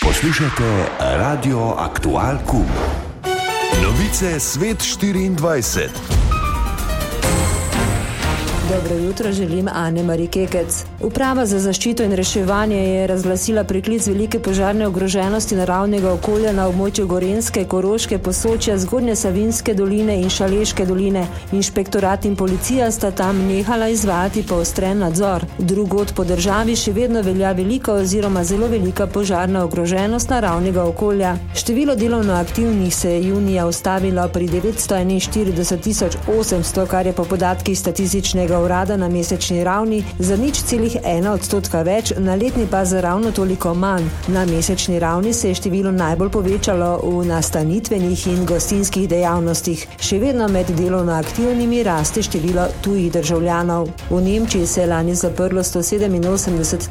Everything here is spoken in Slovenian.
Poslušajte Radio Aktual Kum. Novice Svet 24. Dobro jutro, želim Ane Mari Kekec. Uprava za zaščito in reševanje je razglasila priklic velike požarne ogroženosti naravnega okolja na območju Gorenjske, Koroške, Posočja, Zgornje Savinjske doline in Šaleške doline. Inšpektorat in policija sta tam nehala izvajati poostren nadzor. Drugod po državi še vedno velja velika oziroma zelo velika požarna ogroženost naravnega okolja. Število delovno aktivnih se je junija ustavilo pri 941.800, kar je po podatkih statističnega urada na mesečni ravni za 0,1% več, na letni pa za ravno toliko manj. Na mesečni ravni se je število najbolj povečalo v nastanitvenih in gostinskih dejavnostih. Še vedno med delovno aktivnimi raste število tujih državljanov. V Nemčiji se je lani zaprlo 187